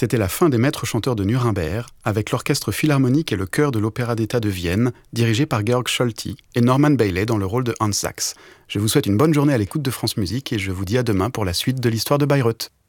C'était la fin des maîtres chanteurs de Nuremberg, avec l'orchestre philharmonique et le chœur de l'Opéra d'État de Vienne, dirigé par Georg Scholti, et Norman Bailey dans le rôle de Hans Sachs. Je vous souhaite une bonne journée à l'écoute de France Musique et je vous dis à demain pour la suite de l'histoire de Bayreuth.